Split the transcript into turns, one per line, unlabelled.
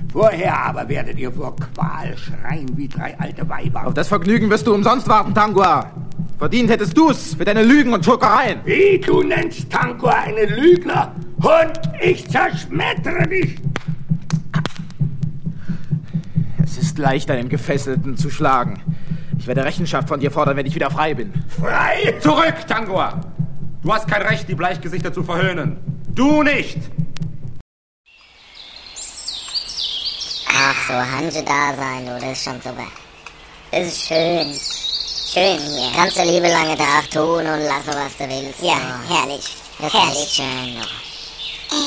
Vorher aber werdet ihr vor Qual schreien wie 3 alte Weiber.
Auf das Vergnügen wirst du umsonst warten, Tangua. Verdient hättest du's für deine Lügen und Schurkereien.
Wie, du nennst Tangua einen Lügner? Und ich zerschmettere dich.
Es ist leicht, einen Gefesselten zu schlagen. Ich werde Rechenschaft von dir fordern, wenn ich wieder frei bin.
Frei?
Zurück, Tangua! Du hast kein Recht, die Bleichgesichter zu verhöhnen. Du nicht!
Ach, so Hanse-Dasein, du, das ist schon super. Das ist schön. Schön hier. Kannst du liebe lange Tag tun und lassen, was du willst.
Ja, herrlich.
Das
herrlich.
ist schön.